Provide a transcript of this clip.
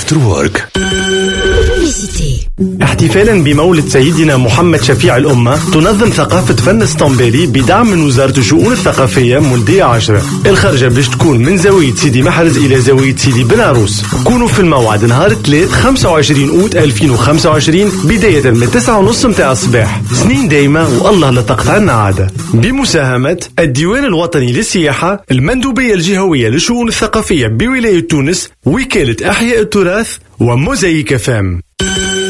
After Work. احتفالا بمولد سيدنا محمد شفيع الأمة، تنظم ثقافة فن اسطنبولي بدعم من وزارة الشؤون الثقافية مولدية 10. الخرجة باش تكون من زاوية سيدي محرز إلى زاوية سيدي بن عروس. كونوا في الموعد نهار الثلاث 25 أوت 2025 بداية من 9:30 متاع الصباح. سنين دايمة والله لا تقطع لنا عادة. بمساهمة الديوان الوطني للسياحة، المندوبية الجهوية للشؤون الثقافية بولاية تونس، وكالة أحياء التراث، وموزايك فام.